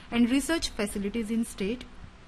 and research facilities in state?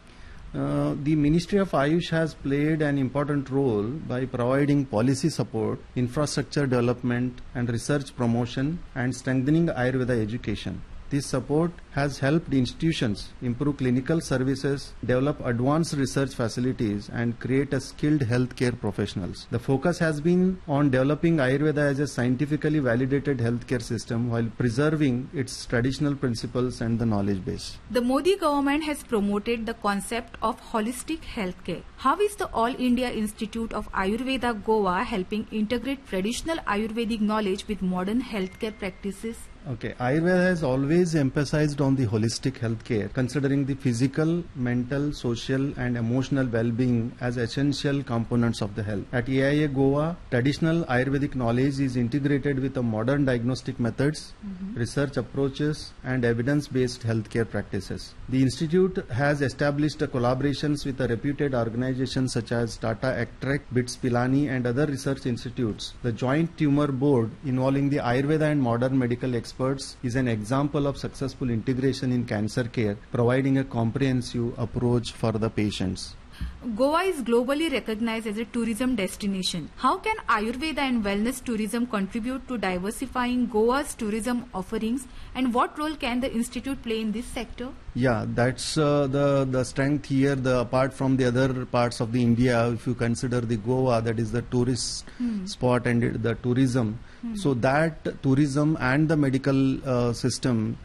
The Ministry of Ayush has played an important role by providing policy support, infrastructure development and research promotion and strengthening Ayurveda education. This support has helped institutions improve clinical services, develop advanced research facilities and create a skilled healthcare professionals. The focus has been on developing Ayurveda as a scientifically validated healthcare system while preserving its traditional principles and the knowledge base. The Modi government has promoted the concept of holistic healthcare. How is the All India Institute of Ayurveda Goa helping integrate traditional Ayurvedic knowledge with modern healthcare practices? Okay, Ayurveda has always emphasized on the holistic healthcare, considering the physical, mental, social and emotional well-being as essential components of the health. At AIA Goa, traditional Ayurvedic knowledge is integrated with the modern diagnostic methods, research approaches and evidence-based healthcare practices. The institute has established collaborations with reputed organizations such as Tata Actrek, BITS Pilani and other research institutes. The Joint Tumor Board involving the Ayurveda and modern medical experts is an example of successful integration in cancer care, providing a comprehensive approach for the patients. Goa is globally recognized as a tourism destination. How can Ayurveda and wellness tourism contribute to diversifying Goa's tourism offerings, and what role can the institute play in this sector? Yeah, that's the strength here. Apart from the other parts of the India, if you consider the Goa, that is the tourist spot and the tourism. So that tourism and the medical system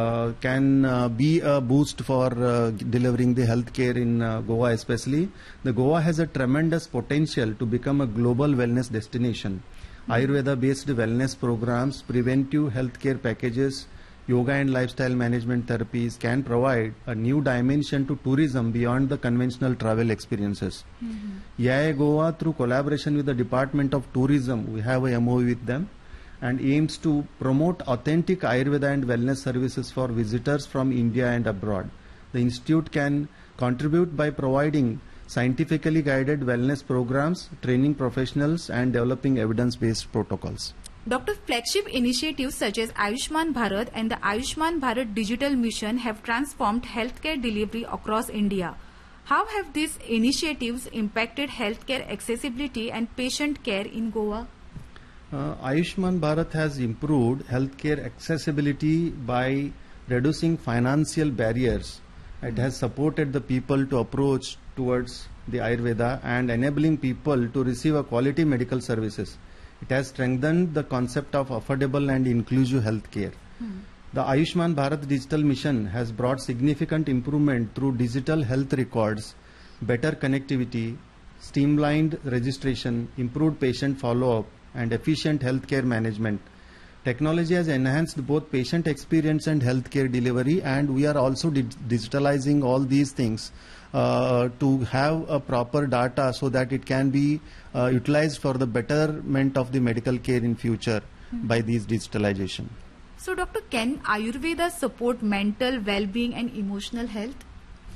can be a boost for delivering the healthcare in Goa especially. The Goa has a tremendous potential to become a global wellness destination. Ayurveda-based wellness programs, preventive healthcare packages, yoga and lifestyle management therapies can provide a new dimension to tourism beyond the conventional travel experiences. AIA Goa, through collaboration with the Department of Tourism, we have a MOU with them, and aims to promote authentic Ayurveda and wellness services for visitors from India and abroad. The institute can contribute by providing scientifically guided wellness programs, training professionals and developing evidence-based protocols. Dr. Flagship initiatives such as Ayushman Bharat and the Ayushman Bharat Digital Mission have transformed healthcare delivery across India. How have these initiatives impacted healthcare accessibility and patient care in Goa? Ayushman Bharat has improved healthcare accessibility by reducing financial barriers. It has supported the people to approach towards the Ayurveda and enabling people to receive a quality medical services. It has strengthened the concept of affordable and inclusive healthcare. The Ayushman Bharat Digital Mission has brought significant improvement through digital health records, better connectivity, streamlined registration, improved patient follow-up, and efficient healthcare management. Technology has enhanced both patient experience and healthcare delivery, and we are also digitalizing all these things to have a proper data so that it can be utilized for the betterment of the medical care in future by these digitalization. So, Doctor, can Ayurveda support mental well-being and emotional health?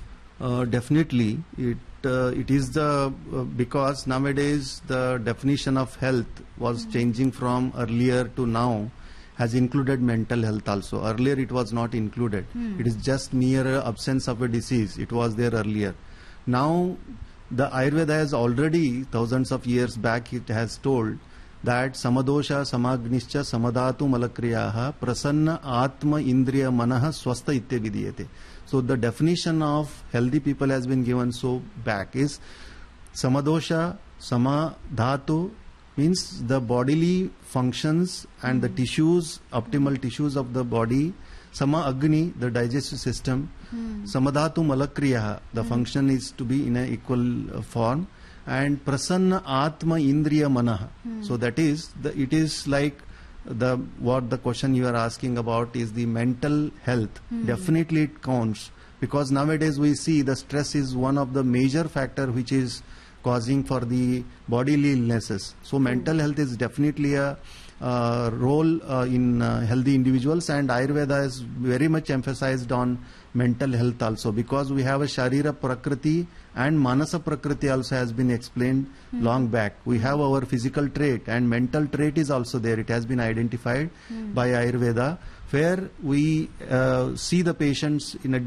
Definitely, it is because nowadays the definition of health was changing from earlier to now, has included mental health also. Earlier it was not included. It is just mere absence of a disease. It was there earlier. Now the Ayurveda has already thousands of years back, it has told that samadosha samagnischa samadhatu malakriyaha prasanna atma indriya manaha swastha itya vidiyate. So the definition of healthy people has been given so back is samadosha samadhatu means the bodily functions and the tissues, optimal tissues of the body. Sama agni, the digestive system. Samadhatu malakriyaha, the function is to be in an equal form. And prasanna atma indriya manaha. So that is it is like what the question you are asking about is the mental health. Definitely it counts, because nowadays we see the stress is one of the major factor which is causing for the bodily illnesses. So mental health is definitely a role in healthy individuals, and Ayurveda is very much emphasized on mental health also, because we have a Sharira Prakriti and Manasa Prakriti also has been explained long back. We have our physical trait and mental trait is also there. It has been identified by Ayurveda, where we see the patients in a